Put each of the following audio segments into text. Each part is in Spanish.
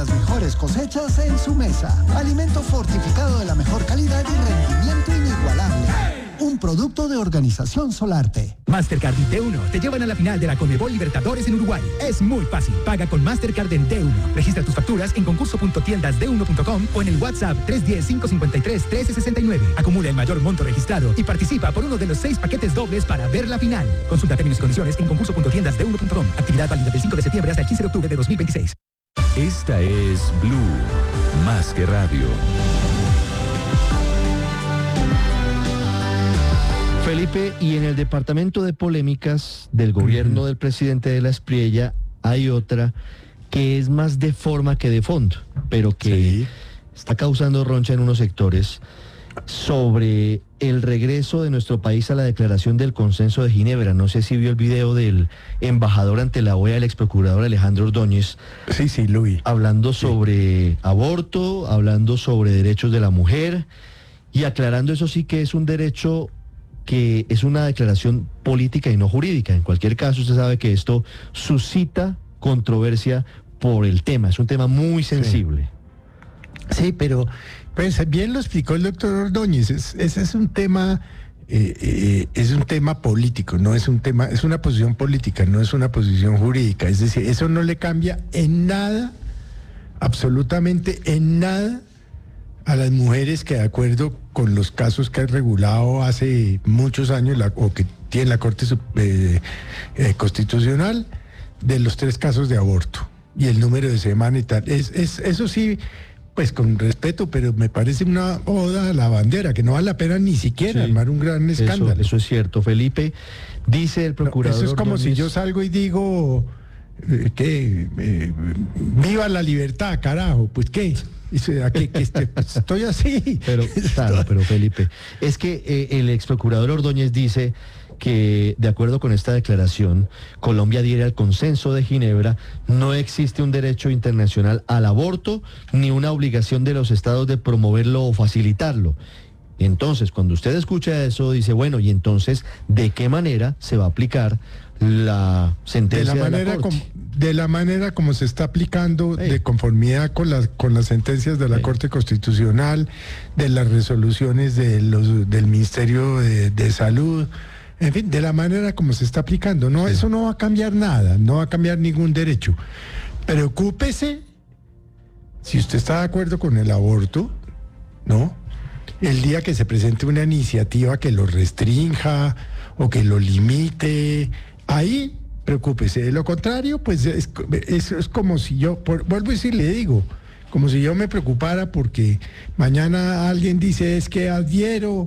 las mejores cosechas en su mesa. Alimento fortificado de la mejor calidad y rendimiento inigualable. Un producto de Organización Solarte. Mastercard y D1 te llevan a la final de la Conmebol Libertadores en Uruguay. Es muy fácil. Paga con Mastercard en D1. Registra tus facturas en concurso.tiendasd1.com o en el WhatsApp 310-553-1369. Acumula el mayor monto registrado y participa por uno de los 6 paquetes dobles para ver la final. Consulta términos y condiciones en concurso.tiendasd1.com. Actividad válida del 5 de septiembre hasta el 15 de octubre de 2026. Esta es Blue, más que radio. Felipe, y en el departamento de polémicas del gobierno del presidente de la Espriella hay otra que es más de forma que de fondo, pero que está causando roncha en unos sectores sobre el regreso de nuestro país a la declaración del Consenso de Ginebra. No sé si vio el video del embajador ante la OEA, el exprocurador Alejandro Ordóñez. Sí, lo vi. Hablando sobre aborto, hablando sobre derechos de la mujer y aclarando eso sí que es un derecho que es una declaración política y no jurídica. En cualquier caso, usted sabe que esto suscita controversia por el tema. Es un tema muy sensible. Sí, pero pues bien lo explicó el doctor Ordóñez. Ese es un tema, político, no es un tema, es una posición política, no es una posición jurídica. Es decir, eso no le cambia en nada, absolutamente en nada, a las mujeres que de acuerdo con los casos que ha regulado hace muchos años o que tiene la Corte Constitucional, de los 3 casos de aborto y el número de semana y tal. Eso sí, pues con respeto, pero me parece una oda a la bandera, que no vale la pena ni siquiera armar un gran escándalo. Eso es cierto, Felipe. Dice el procurador Eso es como Ordóñez, si yo salgo y digo viva la libertad, carajo, pues qué. Estoy así. Pero Felipe, es que el ex procurador Ordóñez dice que de acuerdo con esta declaración, Colombia adhiere al Consenso de Ginebra, no existe un derecho internacional al aborto ni una obligación de los estados de promoverlo o facilitarlo. Entonces, cuando usted escucha eso, dice, bueno, y entonces, ¿de qué manera se va a aplicar la sentencia de la Corte? De la manera como se está aplicando, de conformidad con las sentencias de la Corte Constitucional, de las resoluciones del Ministerio de Salud, en fin, de la manera como se está aplicando. No, eso no va a cambiar nada, no va a cambiar ningún derecho. Preocúpese si usted está de acuerdo con el aborto, ¿no? El día que se presente una iniciativa que lo restrinja o que lo limite, ahí preocúpese. De lo contrario, pues es como si yo, vuelvo a decir, le digo, como si yo me preocupara porque mañana alguien dice es que adhiero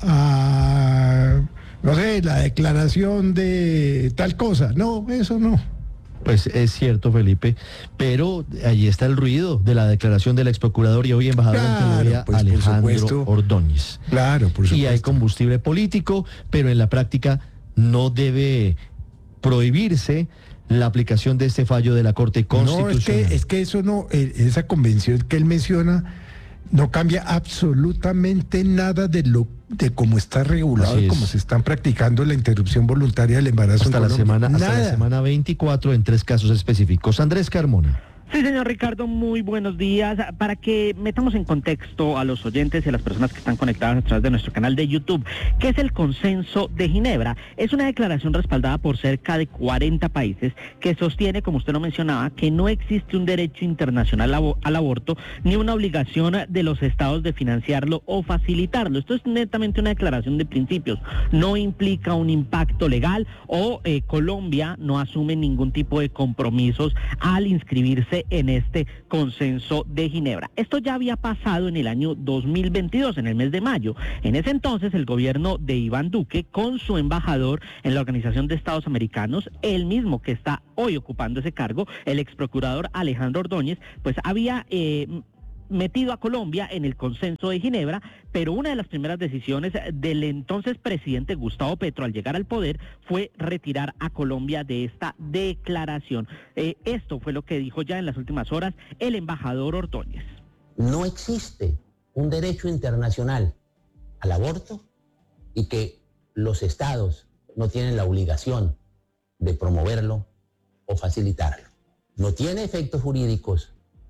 a, no sé, la declaración de tal cosa. No, eso no. Pues es cierto, Felipe, pero allí está el ruido de la declaración del ex procurador y hoy embajador ante la OEA, pues, Alejandro Ordóñez. Claro, por supuesto. Y hay combustible político, pero en la práctica no debe prohibirse la aplicación de este fallo de la Corte Constitucional. No, es que eso no, esa convención que él menciona no cambia absolutamente nada de cómo está regulado, de cómo se están practicando la interrupción voluntaria del embarazo hasta la semana 24 en 3 casos específicos. Andrés Carmona. Sí, señor Ricardo, muy buenos días. Para que metamos en contexto a los oyentes y a las personas que están conectadas a través de nuestro canal de YouTube, ¿qué es el Consenso de Ginebra? Es una declaración respaldada por cerca de 40 países que sostiene, como usted lo mencionaba, que no existe un derecho internacional al aborto ni una obligación de los estados de financiarlo o facilitarlo. Esto es netamente una declaración de principios. No implica un impacto legal o Colombia no asume ningún tipo de compromisos al inscribirse en este Consenso de Ginebra. Esto ya había pasado en el año 2022, en el mes de mayo. En ese entonces, el gobierno de Iván Duque, con su embajador en la Organización de Estados Americanos, el mismo que está hoy ocupando ese cargo, el ex procurador Alejandro Ordóñez, pues había metido a Colombia en el Consenso de Ginebra, pero una de las primeras decisiones del entonces presidente Gustavo Petro al llegar al poder fue retirar a Colombia de esta declaración. Esto fue lo que dijo ya en las últimas horas el embajador Ordóñez. No existe un derecho internacional al aborto y que los estados no tienen la obligación de promoverlo o facilitarlo. No tiene efectos jurídicos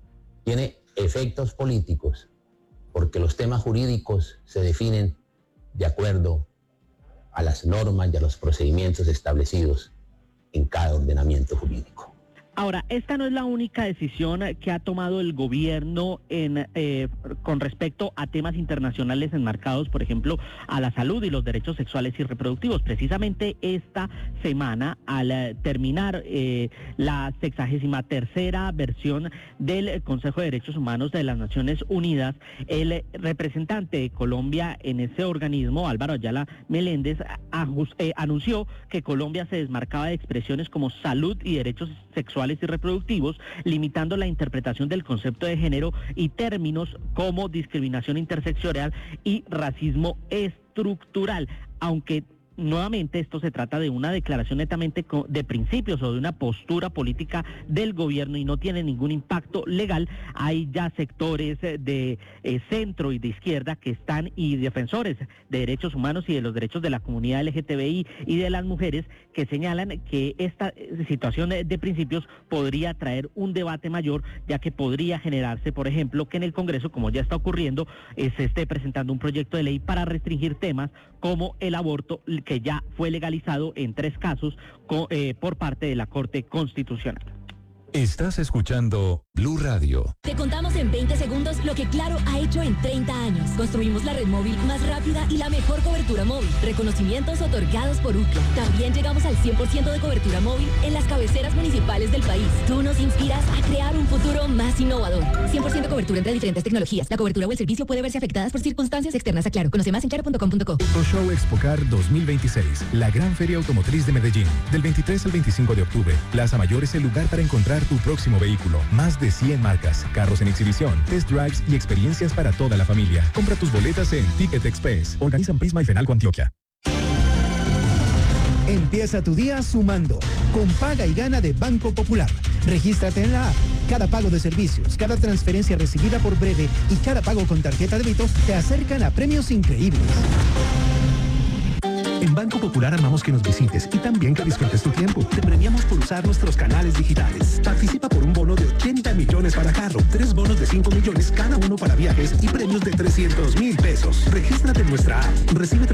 tiene efectos políticos, porque los temas jurídicos se definen de acuerdo a las normas y a los procedimientos establecidos en cada ordenamiento jurídico. Ahora, esta no es la única decisión que ha tomado el gobierno con respecto a temas internacionales enmarcados, por ejemplo, a la salud y los derechos sexuales y reproductivos. Precisamente esta semana, al terminar la 63ª versión del Consejo de Derechos Humanos de las Naciones Unidas, el representante de Colombia en ese organismo, Álvaro Ayala Meléndez, anunció que Colombia se desmarcaba de expresiones como salud y derechos sexuales y reproductivos, limitando la interpretación del concepto de género y términos como discriminación interseccional y racismo estructural, aunque nuevamente esto se trata de una declaración netamente de principios o de una postura política del gobierno y no tiene ningún impacto legal. Hay ya sectores de centro y de izquierda que están, y defensores de derechos humanos y de los derechos de la comunidad LGTBI y de las mujeres, que señalan que esta situación de principios podría traer un debate mayor, ya que podría generarse, por ejemplo, que en el Congreso, como ya está ocurriendo, se esté presentando un proyecto de ley para restringir temas como el aborto, que ya fue legalizado en 3 casos por parte de la Corte Constitucional. Estás escuchando Blue Radio. Te contamos en 20 segundos lo que Claro ha hecho en 30 años. Construimos la red móvil más rápida y la mejor cobertura móvil. Reconocimientos otorgados por UCLA. También llegamos al 100% de cobertura móvil en las cabeceras municipales del país. Tú nos inspiras a crear un futuro más innovador. 100% cobertura entre diferentes tecnologías. La cobertura o el servicio puede verse afectadas por circunstancias externas a Claro. Conoce más en claro.com.co. Show Expocar 2026, la gran feria automotriz de Medellín. Del 23 al 25 de octubre, Plaza Mayor es el lugar para encontrar tu próximo vehículo. Más de 100 marcas, carros en exhibición, test drives y experiencias para toda la familia. Compra tus boletas en Ticket Express. Organizan Prisma y Fenalco Antioquia. Empieza tu día sumando con Paga y Gana de Banco Popular. Regístrate en la app. Cada pago de servicios, cada transferencia recibida por Breve y cada pago con tarjeta de débito te acercan a premios increíbles. En Banco Popular amamos que nos visites y también que disfrutes tu tiempo. Te premiamos por usar nuestros canales digitales. Participa por un bono de 80 millones para carro, 3 bonos de 5 millones cada uno para viajes y premios de 300.000 pesos. Regístrate en nuestra app, recibe